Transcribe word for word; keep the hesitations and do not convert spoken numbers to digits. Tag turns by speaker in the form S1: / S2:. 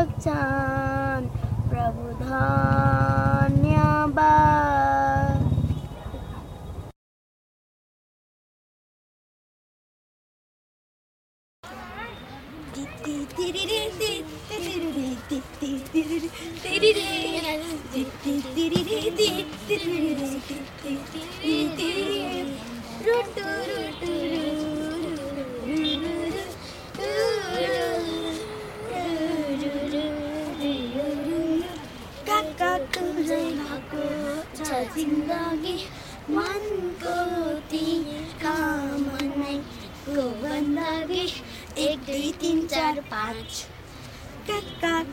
S1: सक्छन् प्रभु धन्यवाद। जिन्दगी मनको तिर्खा मनैको बन्दगी एक दुई तिन चार पाँच।